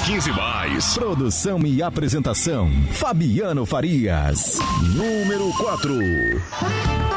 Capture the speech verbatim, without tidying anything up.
quinze mais. Produção e apresentação, Fabiano Farias. Número quatro.